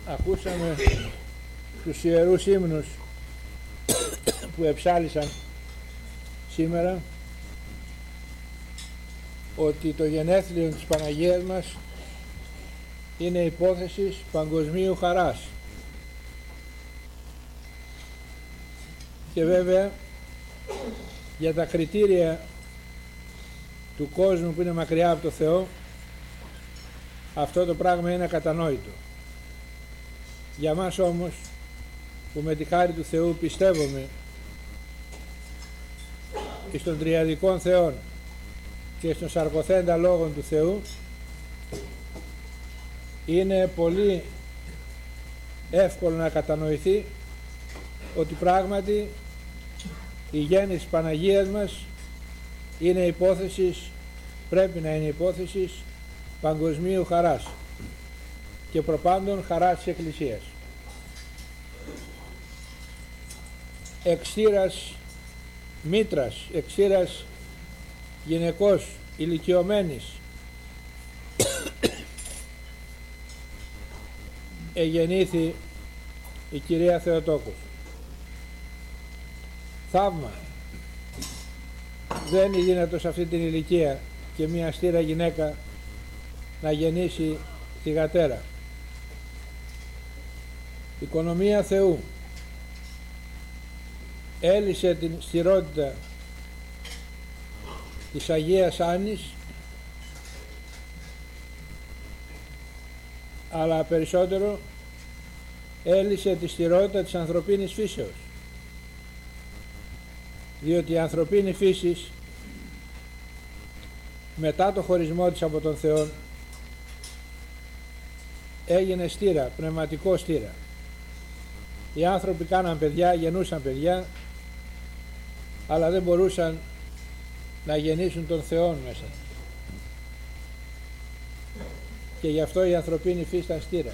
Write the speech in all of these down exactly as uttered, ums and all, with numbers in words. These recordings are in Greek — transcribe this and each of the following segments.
Ακούσαμε τους ιερούς ύμνους που εψάλησαν σήμερα, ότι το γενέθλιο της Παναγίας μας είναι υπόθεση παγκοσμίου χαράς. Και βέβαια για τα κριτήρια του κόσμου που είναι μακριά από το Θεό, αυτό το πράγμα είναι ακατανόητο. Για μας όμως που με τη χάρη του Θεού πιστεύουμε εις των τριαδικών Θεών και στον σαρκοθέντα λόγων του Θεού, είναι πολύ εύκολο να κατανοηθεί ότι πράγματι η γέννηση της Παναγίας μας είναι υπόθεσης, πρέπει να είναι υπόθεσης παγκοσμίου χαράς και προπάντων χαράς της Εκκλησίας. Εξήρας μήτρας, εξήρας γυναικός ηλικιωμένης εγεννήθη η κυρία Θεοτόκος. Θαύμα. Δεν είναι δυνατό σε αυτή την ηλικία και μια στήρα γυναίκα να γεννήσει θυγατέρα. Οικονομία Θεού. Έλυσε την στηρότητα της Αγίας Άννης, αλλά περισσότερο έλυσε τη στηρότητα της ανθρωπίνης φύσεως, διότι η ανθρωπίνη φύση μετά το χωρισμό της από τον Θεό έγινε στήρα, πνευματικό στήρα. Οι άνθρωποι κάναν παιδιά, γεννούσαν παιδιά, αλλά δεν μπορούσαν να γεννήσουν τον Θεό μέσα. Και γι' αυτό η ανθρωπίνη φύση ήταν στήρα.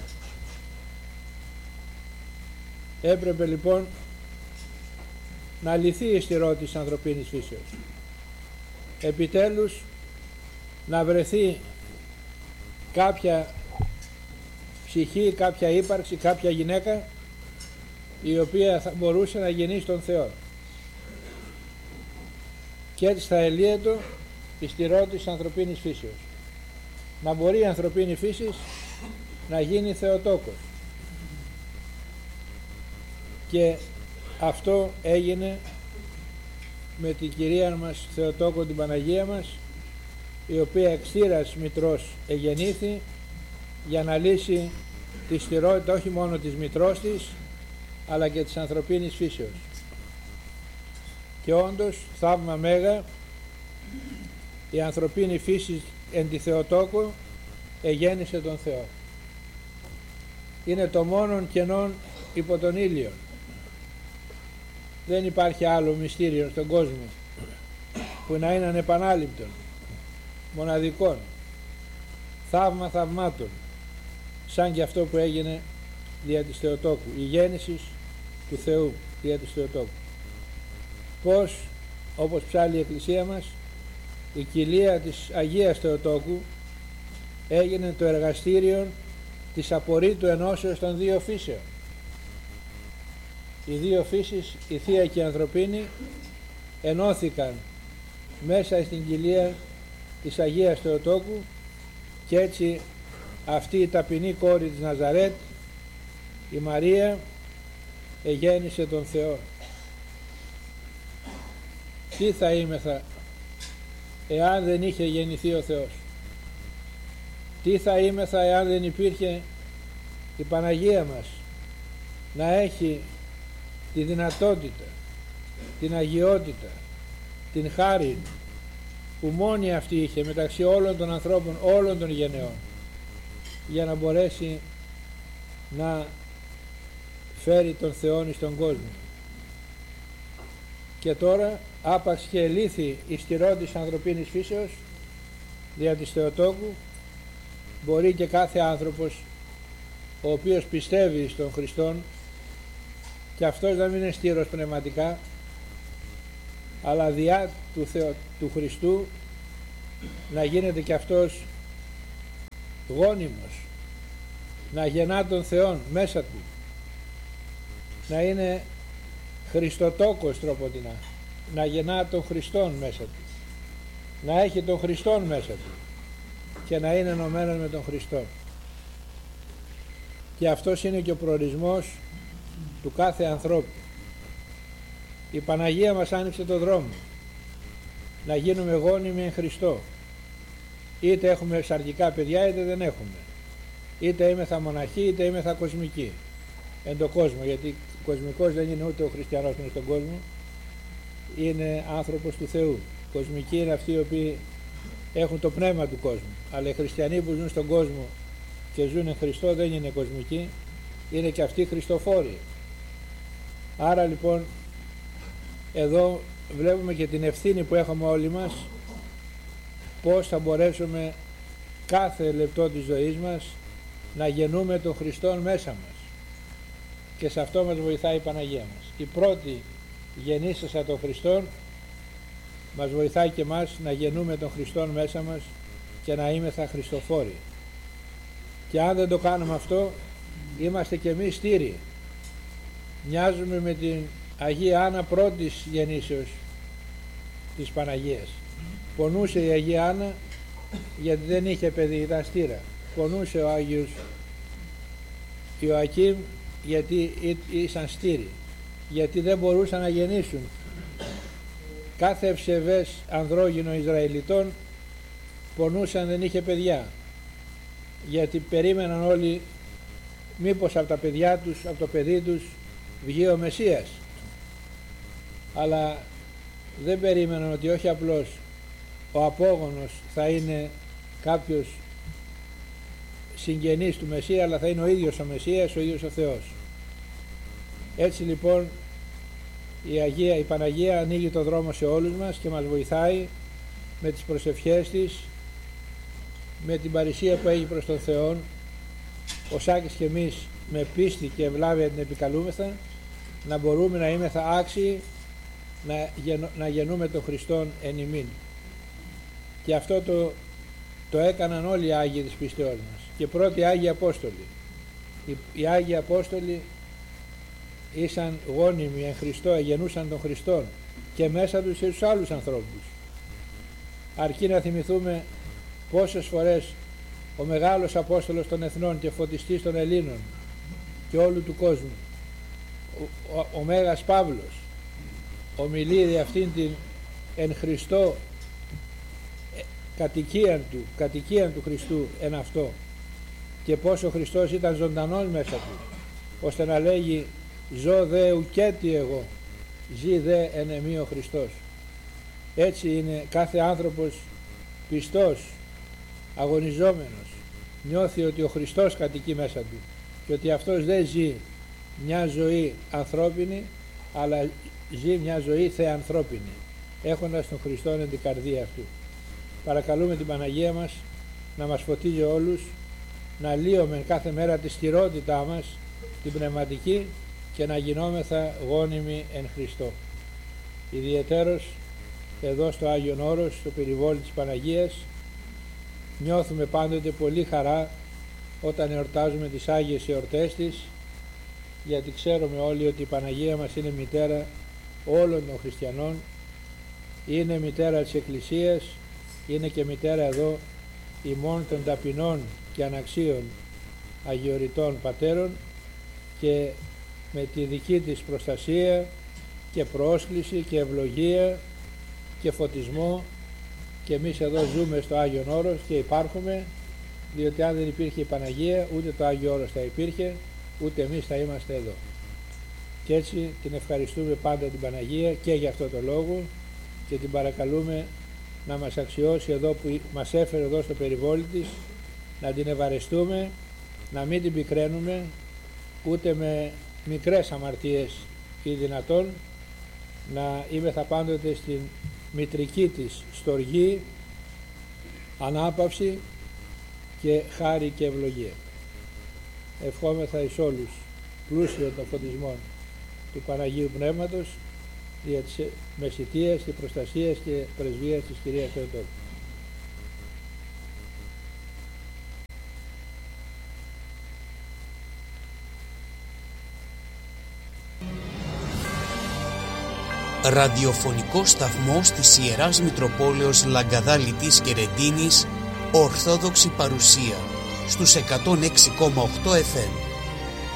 Έπρεπε λοιπόν να λυθεί η στηρότητα της ανθρωπίνης φύσεως. Επιτέλους να βρεθεί κάποια ψυχή, κάποια ύπαρξη, κάποια γυναίκα η οποία θα μπορούσε να γεννήσει τον Θεό. Και έτσι θα ελύεται η στηρότητα της ανθρωπίνης φύσεως. Να μπορεί η ανθρωπίνη φύση να γίνει Θεοτόκος. Και αυτό έγινε με την κυρία μας Θεοτόκο, την Παναγία μας, η οποία εξήρας μητρός εγεννήθη για να λύσει τη στηρότητα όχι μόνο της μητρός της, αλλά και της ανθρωπίνης φύσεως. Και όντως θαύμα μέγα, η ανθρωπίνη φύση εν τη Θεοτόκο εγέννησε τον Θεό. Είναι το μόνον κενόν υπό τον ήλιο. Δεν υπάρχει άλλο μυστήριο στον κόσμο που να είναι ανεπανάληπτον, μοναδικών, θαύμα θαυμάτων, σαν και αυτό που έγινε δια της Θεοτόκου, η γέννηση του Θεού δια της Θεοτόκου. Πως, όπως ψάλλει η Εκκλησία μας, η κοιλία της Αγίας Θεοτόκου έγινε το εργαστήριο της απορρίτου ενώσεως των δύο φύσεων. Οι δύο φύσεις, η Θεία και η Ανθρωπίνη, ενώθηκαν μέσα στην κοιλία της Αγίας Θεοτόκου και έτσι αυτή η ταπεινή κόρη της Ναζαρέτ, η Μαρία, εγέννησε τον Θεό. Τι θα είμεθα εάν δεν είχε γεννηθεί ο Θεός? Τι θα είμεθα εάν δεν υπήρχε η Παναγία μας να έχει τη δυνατότητα, την αγιότητα, την χάρη που μόνη αυτή είχε μεταξύ όλων των ανθρώπων, όλων των γενεών, για να μπορέσει να φέρει τον Θεό στον κόσμο. Και τώρα άπαξ και ελύθη η στηρότητα της ανθρωπίνης φύσεως δια της Θεοτόκου, μπορεί και κάθε άνθρωπος ο οποίος πιστεύει στον Χριστόν και αυτός να μην είναι στήρος πνευματικά, αλλά διά του, Θεο, του Χριστού να γίνεται και αυτός γόνιμος, να γεννά τον Θεόν μέσα του, να είναι Χριστοτόκος τροποτινά, να γεννά τον Χριστόν μέσα του, να έχει τον Χριστόν μέσα του και να είναι ενωμένος με τον Χριστό. Και αυτός είναι και ο προορισμός του κάθε ανθρώπου. Η Παναγία μας άνοιξε το δρόμο να γίνουμε γόνιμοι εν Χριστώ, είτε έχουμε σαρκικά παιδιά είτε δεν έχουμε, είτε είμεθα μοναχοί είτε είμεθα κοσμικοί εν τον κόσμο, γιατί κοσμικός δεν είναι ούτε ο χριστιανός που είναι στον κόσμο, είναι άνθρωπος του Θεού. Κοσμικοί είναι αυτοί οι οποίοι έχουν το πνεύμα του κόσμου, αλλά οι χριστιανοί που ζουν στον κόσμο και ζουν εν Χριστώ δεν είναι κοσμικοί, είναι και αυτοί χριστοφόροι. Άρα λοιπόν εδώ βλέπουμε και την ευθύνη που έχουμε όλοι μας, πώς θα μπορέσουμε κάθε λεπτό της ζωής μας να γεννούμε τον Χριστόν μέσα μας, και σε αυτό μας βοηθάει η Παναγία μας. Η πρώτη γεννήσασα τον Χριστόν μας βοηθάει και μας να γεννούμε τον Χριστόν μέσα μας και να είμεθα Χριστοφόροι. Και αν δεν το κάνουμε αυτό, είμαστε και εμείς στήροι. Μοιάζουμε με την Αγία Άννα πρώτης γεννήσεως της Παναγίας. Πονούσε η Αγία Άννα γιατί δεν είχε παιδί, ήταν στήρα. Πονούσε ο Άγιος Ιωακήμ γιατί ήσαν στήροι, γιατί δεν μπορούσαν να γεννήσουν. Κάθε ευσεβές ανδρόγυνο Ισραηλιτών πονούσαν, δεν είχε παιδιά, γιατί περίμεναν όλοι μήπως από τα παιδιά τους, από το παιδί τους βγει ο Μεσσίας, αλλά δεν περίμεναν ότι όχι απλώς ο απόγονος θα είναι κάποιος συγγενής του Μεσσία, αλλά θα είναι ο ίδιος ο Μεσσίας, ο ίδιος ο Θεός. Έτσι λοιπόν η, Αγία, η Παναγία ανοίγει το δρόμο σε όλους μας και μας βοηθάει με τις προσευχές της, με την παρησία που έχει προς τον Θεό, ο Σάκης και εμείς με πίστη και ευλάβεια την επικαλούμεθα, να μπορούμε να είμεθα άξιοι να, γενο, να γεννούμε τον Χριστόν εν ημίν. Και αυτό το, το έκαναν όλοι οι Άγιοι της πίστεώς μας, και πρώτοι Άγιοι Απόστολοι. Οι, οι Άγιοι Απόστολοι ήσαν γόνιμοι εν Χριστώ, γεννούσαν τον Χριστόν και μέσα τους και τους άλλους ανθρώπους. Αρκεί να θυμηθούμε πόσες φορές ο μεγάλος Απόστολος των Εθνών και φωτιστής των Ελλήνων και όλου του κόσμου, ο, ο, ο Μέγας Παύλος, ομιλεί για αυτήν την εν Χριστώ κατοικίαν του, κατοικίαν του Χριστού εν αυτό, και πόσο ο Χριστός ήταν ζωντανός μέσα του, ώστε να λέγει «Ζω δε ουκέτι εγώ, ζει δε εν εμεί ο Χριστός». Έτσι είναι κάθε άνθρωπος πιστός, αγωνιζόμενος, νιώθει ότι ο Χριστός κατοικεί μέσα του και ότι αυτός δεν ζει μια ζωή ανθρώπινη, αλλά ζει μια ζωή θεανθρώπινη, έχοντας τον Χριστόν εν την καρδία αυτού. Παρακαλούμε την Παναγία μας να μας φωτίζει όλους, να λύουμε κάθε μέρα τη στηρότητά μας, την πνευματική, και να γινόμεθα γόνιμοι εν Χριστώ. Ιδιαιτέρως εδώ στο Άγιον Όρος, στο περιβόλι της Παναγίας, νιώθουμε πάντοτε πολύ χαρά όταν εορτάζουμε τις Άγιες εορτές της, γιατί ξέρουμε όλοι ότι η Παναγία μας είναι μητέρα όλων των χριστιανών, είναι μητέρα της Εκκλησίας, είναι και μητέρα εδώ ημών των ταπεινών και αναξίων αγιοριτών πατέρων, και με τη δική της προστασία και πρόσκληση και ευλογία και φωτισμό, και εμείς εδώ ζούμε στο Άγιον Όρος και υπάρχουμε, διότι αν δεν υπήρχε η Παναγία, ούτε το Άγιο Όρος θα υπήρχε, ούτε εμείς θα είμαστε εδώ. Και έτσι την ευχαριστούμε πάντα την Παναγία και για αυτό το λόγο, και την παρακαλούμε να μας αξιώσει εδώ που μας έφερε εδώ στο περιβόλι της, να την ευαρεστούμε, να μην την πικραίνουμε ούτε με μικρές αμαρτίες ή δυνατόν, να είμεθα πάντοτε στην μητρική της στοργή, ανάπαυση και χάρη και ευλογία. Ευχόμεθα εις όλους πλούσιο των φωτισμών του Παναγίου Πνεύματος, για τις μεσητείας και προστασίας και πρεσβείας της Κυρίας Θεοτόκου. Ραδιοφωνικό σταθμός της Ιεράς Μητροπόλεως Λαγκαδάλητης και Ρεντίνης, Ορθόδοξη παρουσία στους εκατόν έξι κόμμα οκτώ εφ εμ.